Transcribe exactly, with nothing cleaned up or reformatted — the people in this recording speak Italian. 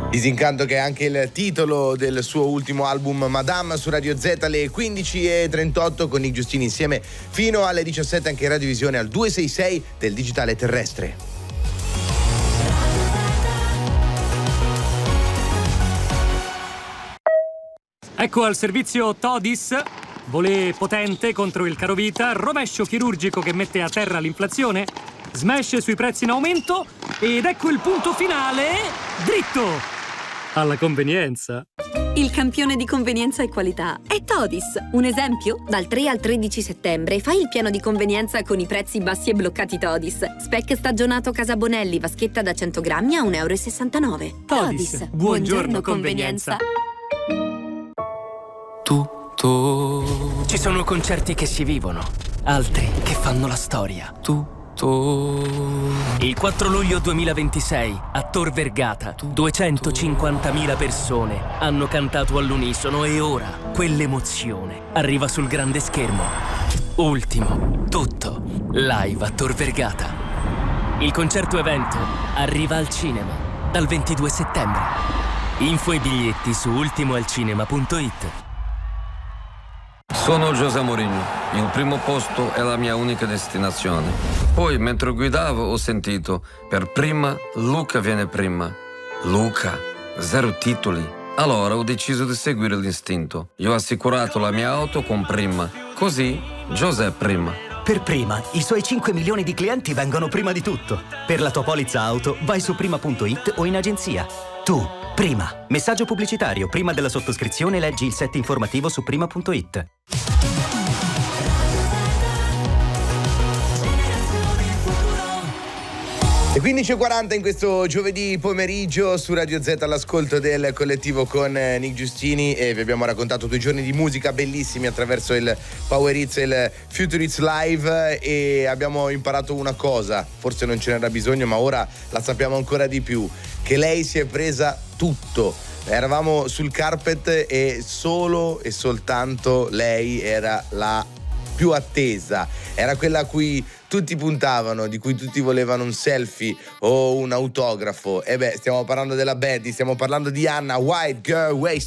Disincanto, che è anche il titolo del suo ultimo album Madame, su Radio Z alle quindici e trentotto con Nick Giustini insieme fino alle diciassette anche in radiovisione al duecentosessantasei del digitale terrestre. Ecco al servizio Todis. Volé potente contro il carovita, rovescio chirurgico che mette a terra l'inflazione, smash sui prezzi in aumento ed ecco il punto finale, dritto! Alla convenienza. Il campione di convenienza e qualità è Todis. Un esempio? Dal tre al tredici settembre fai il piano di convenienza con i prezzi bassi e bloccati Todis. Speck stagionato Casa Bonelli, vaschetta da cento grammi a un euro e sessantanove. Todis. Todis. Buongiorno, convenienza. Tutto. Ci sono concerti che si vivono, altri che fanno la storia. Tutto. Il quattro luglio duemilaventisei a Tor Vergata duecentocinquantamila persone hanno cantato all'unisono e ora quell'emozione arriva sul grande schermo. Ultimo, tutto, live a Tor Vergata. Il concerto evento arriva al cinema dal ventidue settembre. Info e biglietti su ultimoalcinema punto it. Sono José Mourinho. Il primo posto è la mia unica destinazione. Poi, mentre guidavo, ho sentito: per prima, Luca viene prima. Luca, zero titoli. Allora ho deciso di seguire l'istinto. Io ho assicurato la mia auto con Prima. Così, José prima. Per Prima, i suoi cinque milioni di clienti vengono prima di tutto. Per la tua polizza auto, vai su prima punto it o in agenzia. Tu, Prima. Messaggio pubblicitario. Prima della sottoscrizione leggi il set informativo su prima punto it. Le quindici e quaranta in questo giovedì pomeriggio su Radio Z all'ascolto del collettivo con Nick Giustini, e vi abbiamo raccontato due giorni di musica bellissimi attraverso il Power Hits e il Future Hits Live, e abbiamo imparato una cosa, forse non ce n'era bisogno ma ora la sappiamo ancora di più, che lei si è presa tutto. Eravamo sul carpet e solo e soltanto lei era la più attesa, era quella a cui tutti puntavano, di cui tutti volevano un selfie o un autografo. E beh, stiamo parlando della Betty, stiamo parlando di Anna, White Girl Wasted.